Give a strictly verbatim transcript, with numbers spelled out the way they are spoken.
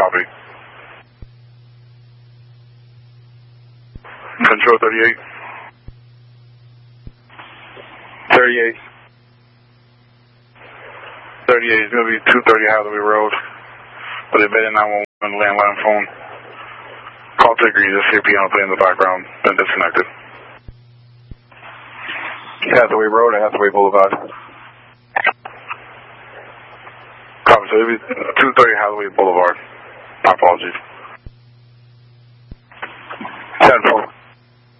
Copy. Control thirty-eight. thirty-eight. thirty-eight is going to be two thirty Hathaway Road. But they made a nine one one landline phone. Call to agree, the C P on play in the background, then disconnected. Hathaway Road or Hathaway Boulevard? Copy, so it'll be two thirty Hathaway Boulevard. My apologies.